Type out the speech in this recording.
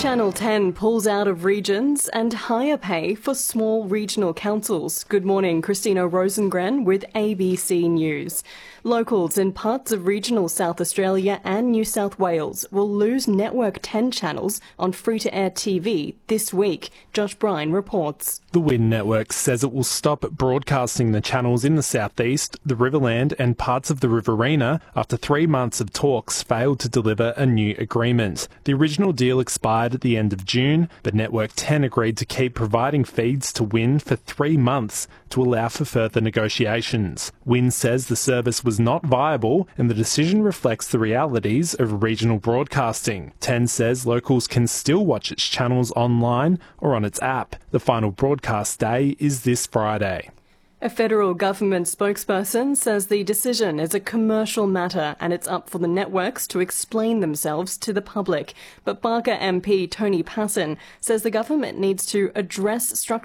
Channel 10 pulls out of regions and higher pay for small regional councils. Good morning, Christina Rosengren with ABC News. Locals in parts of regional South Australia and New South Wales will lose Network 10 channels on free-to-air TV this week. Josh Bryan reports. The WIN network says it will stop broadcasting the channels in the southeast, the Riverland and parts of the Riverina after 3 months of talks failed to deliver a new agreement. The original deal expired at the end of June, but Network 10 agreed to keep providing feeds to WIN for 3 months to allow for further negotiations. WIN says the service was not viable and the decision reflects the realities of regional broadcasting. 10 says locals can still watch its channels online or on its app. The final broadcast day is this Friday. A federal government spokesperson says the decision is a commercial matter and it's up for the networks to explain themselves to the public. But Barker MP Tony Passon says the government needs to address structural